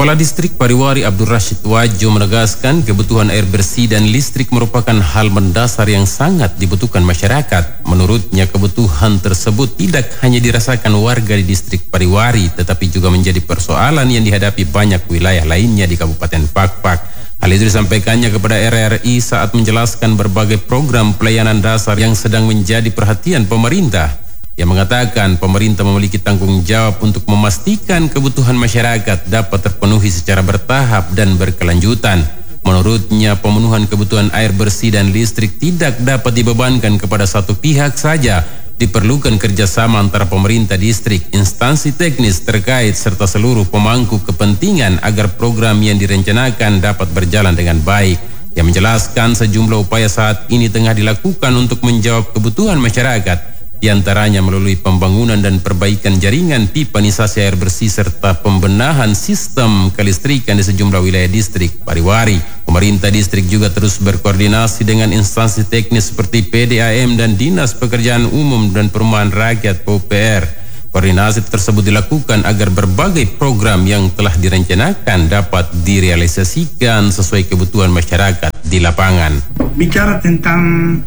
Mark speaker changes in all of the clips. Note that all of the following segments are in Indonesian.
Speaker 1: Kepala Distrik Pariwari Abdul Rashid Wajo menegaskan kebutuhan air bersih dan listrik merupakan hal mendasar yang sangat dibutuhkan masyarakat. Menurutnya kebutuhan tersebut tidak hanya dirasakan warga di Distrik Pariwari, tetapi juga menjadi persoalan yang dihadapi banyak wilayah lainnya di Kabupaten Fakfak. Hal itu disampaikannya kepada RRI saat menjelaskan berbagai program pelayanan dasar yang sedang menjadi perhatian pemerintah. Yang mengatakan pemerintah memiliki tanggung jawab untuk memastikan kebutuhan masyarakat dapat terpenuhi secara bertahap dan berkelanjutan. Menurutnya, pemenuhan kebutuhan air bersih dan listrik tidak dapat dibebankan kepada satu pihak saja. Diperlukan kerjasama antara pemerintah distrik, instansi teknis terkait, serta seluruh pemangku kepentingan agar program yang direncanakan dapat berjalan dengan baik. Yang menjelaskan sejumlah upaya saat ini tengah dilakukan untuk menjawab kebutuhan masyarakat, di antaranya melalui pembangunan dan perbaikan jaringan pipanisasi air bersih serta pembenahan sistem kelistrikan di sejumlah wilayah distrik Pariwari. Pemerintah distrik juga terus berkoordinasi dengan instansi teknis seperti PDAM dan Dinas Pekerjaan Umum dan Perumahan Rakyat (PUPR). Koordinasi tersebut dilakukan agar berbagai program yang telah direncanakan dapat direalisasikan sesuai kebutuhan masyarakat di lapangan.
Speaker 2: Bicara tentang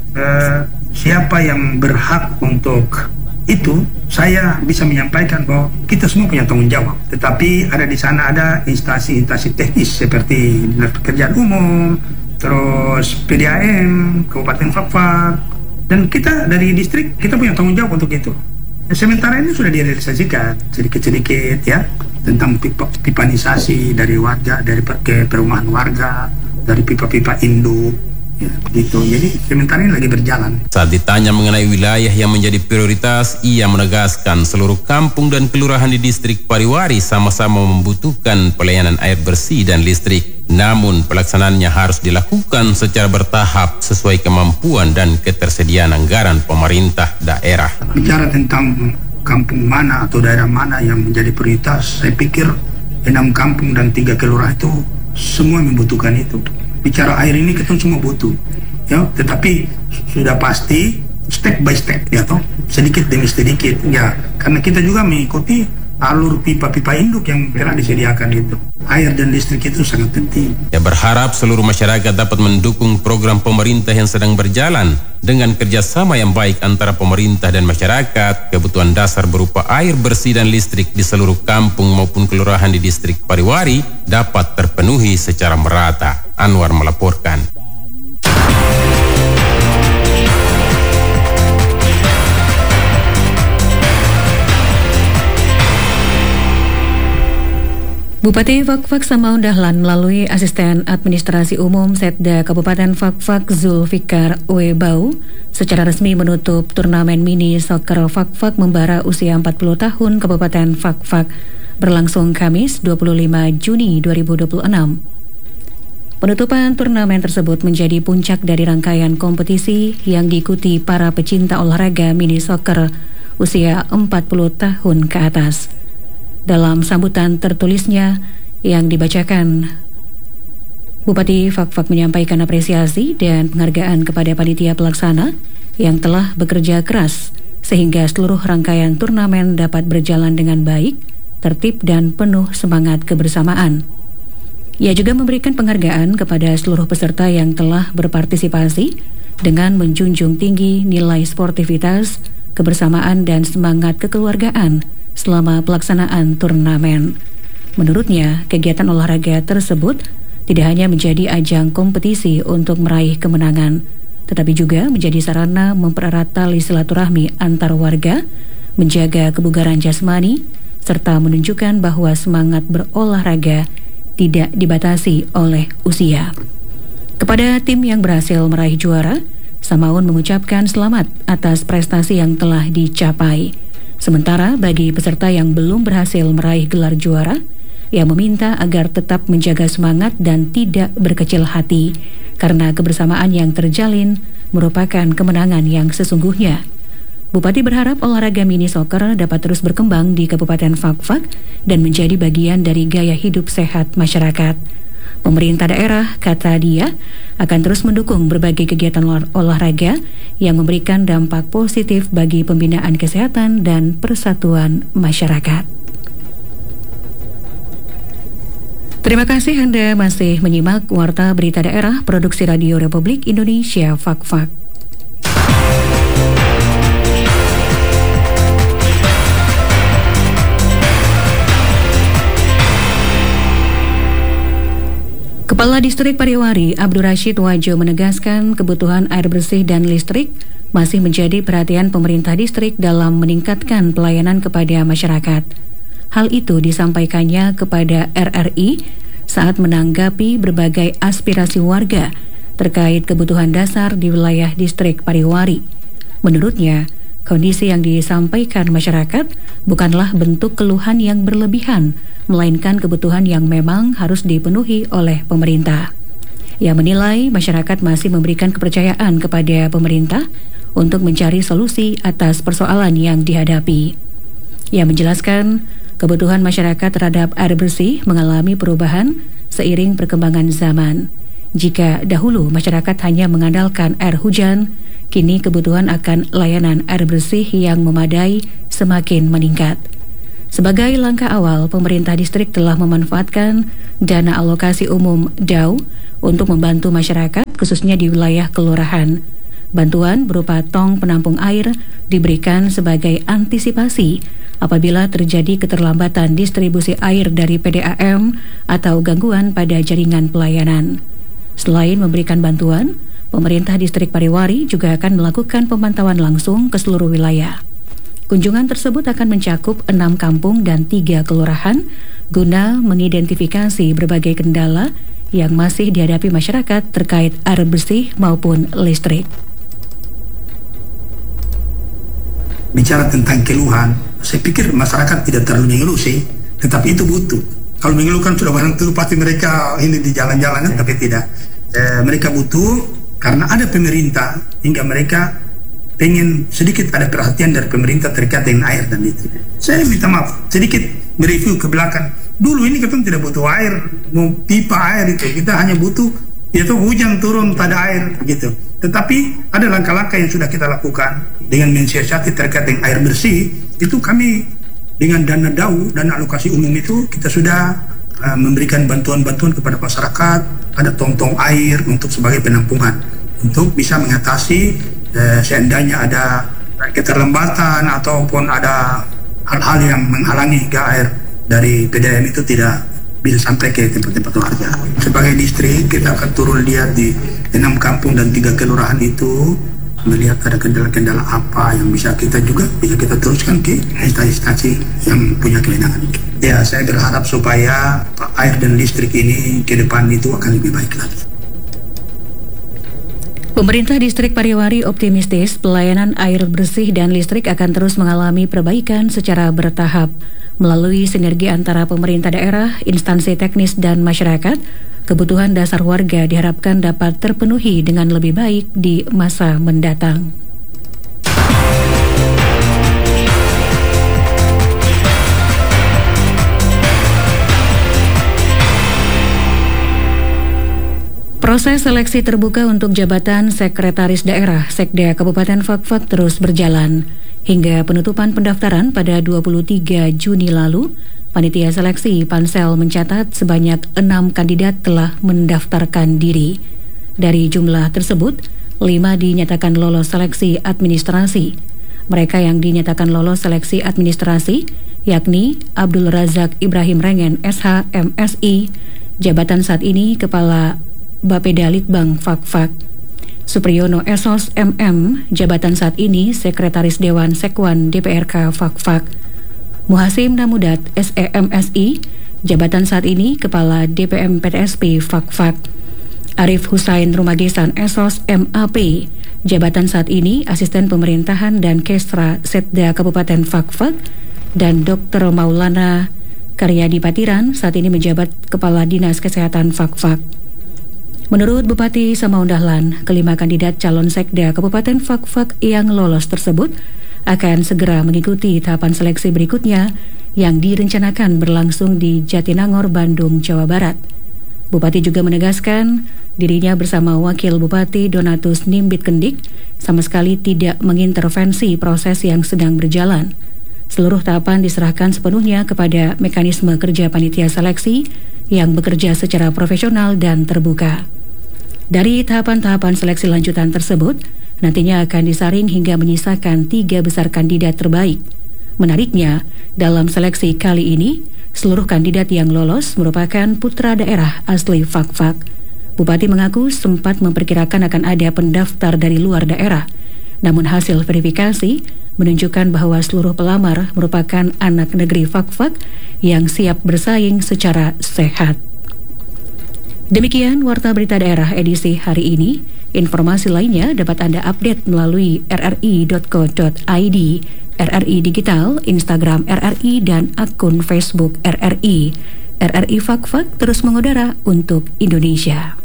Speaker 2: siapa yang berhak untuk itu, saya bisa menyampaikan bahwa kita semua punya tanggung jawab. Tetapi ada di sana ada instansi-instansi teknis seperti Dinas Pekerjaan Umum, terus PDAM, Kabupaten Fakfak, dan kita dari distrik kita punya tanggung jawab untuk itu. Sementara ini sudah direalisasikan sedikit-sedikit ya, tentang pipanisasi dari warga, dari perumahan warga, dari pipa-pipa induk. Ya, begitu. Jadi sementara ini lagi berjalan.
Speaker 1: Saat ditanya mengenai wilayah yang menjadi prioritas, ia menegaskan seluruh kampung dan kelurahan di Distrik Pariwari sama-sama membutuhkan pelayanan air bersih dan listrik. Namun pelaksanaannya harus dilakukan secara bertahap sesuai kemampuan dan ketersediaan anggaran pemerintah daerah.
Speaker 2: Bicara tentang kampung mana atau daerah mana yang menjadi prioritas, saya pikir 6 kampung dan 3 kelurahan itu semua membutuhkan itu. Bicara air ini kita semua butuh, ya. Tetapi sudah pasti step by step, ya toh, sedikit demi sedikit, ya. Karena kita juga mengikuti alur pipa-pipa induk yang telah disediakan itu. Air dan listrik itu sangat penting.
Speaker 1: Ya, berharap seluruh masyarakat dapat mendukung program pemerintah yang sedang berjalan dengan kerjasama yang baik antara pemerintah dan masyarakat. Kebutuhan dasar berupa air bersih dan listrik di seluruh kampung maupun kelurahan di Distrik Pariwari dapat terpenuhi secara merata. Anwar melaporkan.
Speaker 3: Bupati Fakfak Samaun Dahlan melalui Asisten Administrasi Umum Setda Kabupaten Fakfak Zulfikar Webau secara resmi menutup turnamen mini soccer Fakfak membara usia 40 tahun Kabupaten Fakfak berlangsung Kamis 25 Juni 2026. Penutupan turnamen tersebut menjadi puncak dari rangkaian kompetisi yang diikuti para pecinta olahraga mini soccer usia 40 tahun ke atas. Dalam sambutan tertulisnya yang dibacakan, Bupati Fakfak menyampaikan apresiasi dan penghargaan kepada panitia pelaksana yang telah bekerja keras sehingga seluruh rangkaian turnamen dapat berjalan dengan baik, tertib dan penuh semangat kebersamaan. Ia juga memberikan penghargaan kepada seluruh peserta yang telah berpartisipasi dengan menjunjung tinggi nilai sportivitas, kebersamaan dan semangat kekeluargaan selama pelaksanaan turnamen. Menurutnya, kegiatan olahraga tersebut tidak hanya menjadi ajang kompetisi untuk meraih kemenangan, tetapi juga menjadi sarana mempererat tali silaturahmi antar warga, menjaga kebugaran jasmani, serta menunjukkan bahwa semangat berolahraga tidak dibatasi oleh usia. Kepada tim yang berhasil meraih juara, Samaun mengucapkan selamat atas prestasi yang telah dicapai. Sementara bagi peserta yang belum berhasil meraih gelar juara, ia meminta agar tetap menjaga semangat dan tidak berkecil hati karena kebersamaan yang terjalin merupakan kemenangan yang sesungguhnya. Bupati berharap olahraga mini soccer dapat terus berkembang di Kabupaten Fakfak dan menjadi bagian dari gaya hidup sehat masyarakat. Pemerintah daerah, kata dia, akan terus mendukung berbagai kegiatan olahraga yang memberikan dampak positif bagi pembinaan kesehatan dan persatuan masyarakat. Terima kasih Anda masih menyimak Warta Berita Daerah Produksi Radio Republik Indonesia Fak-Fak. Kepala Distrik Pariwari Abdur Rashid Wajo menegaskan kebutuhan air bersih dan listrik masih menjadi perhatian pemerintah distrik dalam meningkatkan pelayanan kepada masyarakat. Hal itu disampaikannya kepada RRI saat menanggapi berbagai aspirasi warga terkait kebutuhan dasar di wilayah distrik Pariwari. Menurutnya, kondisi yang disampaikan masyarakat bukanlah bentuk keluhan yang berlebihan, melainkan kebutuhan yang memang harus dipenuhi oleh pemerintah. Ia menilai masyarakat masih memberikan kepercayaan kepada pemerintah untuk mencari solusi atas persoalan yang dihadapi. Ia menjelaskan kebutuhan masyarakat terhadap air bersih mengalami perubahan seiring perkembangan zaman. Jika dahulu masyarakat hanya mengandalkan air hujan, kini kebutuhan akan layanan air bersih yang memadai semakin meningkat. Sebagai langkah awal, pemerintah distrik telah memanfaatkan dana alokasi umum DAU untuk membantu masyarakat khususnya di wilayah kelurahan. Bantuan berupa tong penampung air diberikan sebagai antisipasi apabila terjadi keterlambatan distribusi air dari PDAM atau gangguan pada jaringan pelayanan. Selain memberikan bantuan, pemerintah distrik Pariwari juga akan melakukan pemantauan langsung ke seluruh wilayah. Kunjungan tersebut akan mencakup 6 kampung dan 3 kelurahan guna mengidentifikasi berbagai kendala yang masih dihadapi masyarakat terkait air bersih maupun listrik.
Speaker 2: Bicara tentang keluhan, saya pikir masyarakat tidak terlalu mengeluh sih, tetapi itu butuh. Kalau mengeluh kan sudah barang tentu pasti mereka ini di jalan-jalan, tapi tidak. Mereka butuh karena ada pemerintah hingga mereka pengen sedikit ada perhatian dari pemerintah terkait dengan air dan itu. Saya minta maaf sedikit mereview ke belakang. Dulu ini kita tidak butuh air, mau pipa air itu kita hanya butuh yaitu hujan turun tak ada air begitu. Tetapi ada langkah-langkah yang sudah kita lakukan dengan mensiasati terkait dengan air bersih. Itu kami dengan dana DAU, dana alokasi umum itu kita sudah memberikan bantuan-bantuan kepada masyarakat. Ada tong-tong air untuk sebagai penampungan untuk bisa mengatasi seandainya ada keterlambatan ataupun ada hal-hal yang menghalangi hingga air dari PDAM itu tidak bisa sampai ke tempat-tempat warga. Sebagai distrik kita akan turun lihat di 6 kampung dan 3 kelurahan itu, melihat ada kendala-kendala apa yang bisa kita teruskan ke instansi yang punya kewenangan itu. Ya, saya berharap supaya air dan listrik ini ke depan itu akan lebih baik lagi.
Speaker 3: Pemerintah Distrik Pariwari optimistis pelayanan air bersih dan listrik akan terus mengalami perbaikan secara bertahap. Melalui sinergi antara pemerintah daerah, instansi teknis, dan masyarakat, kebutuhan dasar warga diharapkan dapat terpenuhi dengan lebih baik di masa mendatang. Proses seleksi terbuka untuk jabatan Sekretaris Daerah Sekda Kabupaten Fak-Fak terus berjalan. Hingga penutupan pendaftaran pada 23 Juni lalu, panitia seleksi Pansel mencatat sebanyak 6 kandidat telah mendaftarkan diri. Dari jumlah tersebut, 5 dinyatakan lolos seleksi administrasi. Mereka yang dinyatakan lolos seleksi administrasi yakni Abdul Razak Ibrahim Rengen SH MSI, jabatan saat ini Kepala Bapeda Litbang Fak-Fak; Supriyono Esos MM, jabatan saat ini Sekretaris Dewan Sekwan DPRK Fak-Fak; Muhasim Namudat SEMSI, jabatan saat ini Kepala DPM PTSP Fak-Fak; Arif Husain Rumagesan Esos MAP, jabatan saat ini Asisten Pemerintahan dan Kesra Setda Kabupaten Fak-Fak; dan Dr. Maulana Karyadi Patiran saat ini menjabat Kepala Dinas Kesehatan Fak-Fak. Menurut Bupati Samaun Dahlan, kelima kandidat calon Sekda Kabupaten Fak-Fak yang lolos tersebut akan segera mengikuti tahapan seleksi berikutnya yang direncanakan berlangsung di Jatinangor, Bandung, Jawa Barat. Bupati juga menegaskan dirinya bersama Wakil Bupati Donatus Nimbit Kendik sama sekali tidak mengintervensi proses yang sedang berjalan. Seluruh tahapan diserahkan sepenuhnya kepada mekanisme kerja panitia seleksi yang bekerja secara profesional dan terbuka. Dari tahapan-tahapan seleksi lanjutan tersebut, nantinya akan disaring hingga menyisakan 3 besar kandidat terbaik. Menariknya, dalam seleksi kali ini, seluruh kandidat yang lolos merupakan putra daerah asli Fakfak. Bupati mengaku sempat memperkirakan akan ada pendaftar dari luar daerah, namun hasil verifikasi menunjukkan bahwa seluruh pelamar merupakan anak negeri Fakfak yang siap bersaing secara sehat. Demikian Warta Berita Daerah edisi hari ini. Informasi lainnya dapat Anda update melalui rri.co.id, RRI Digital, Instagram RRI, dan akun Facebook RRI. RRI Fakfak terus mengudara untuk Indonesia.